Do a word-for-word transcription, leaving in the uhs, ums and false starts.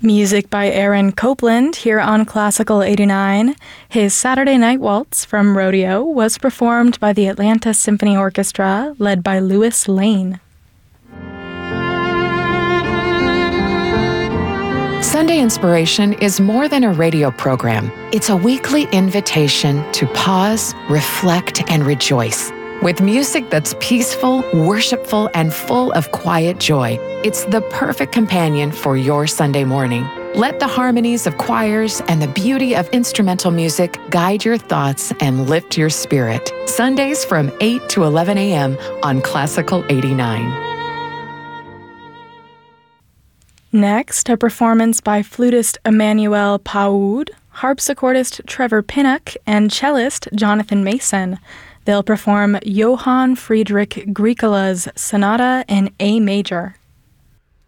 Music by Aaron Copland here on Classical eighty-nine. His Saturday Night Waltz from Rodeo was performed by the Atlanta Symphony Orchestra, led by Louis Lane. Sunday Inspiration is more than a radio program. It's a weekly invitation to pause, reflect, and rejoice. With music that's peaceful, worshipful, and full of quiet joy, it's the perfect companion for your Sunday morning. Let the harmonies of choirs and the beauty of instrumental music guide your thoughts and lift your spirit. Sundays from eight to eleven a.m. on Classical eighty-nine. Next, a performance by flutist Emmanuel Paoud, harpsichordist Trevor Pinnock, and cellist Jonathan Mason. They'll perform Johann Friedrich Agricola's Sonata in A major.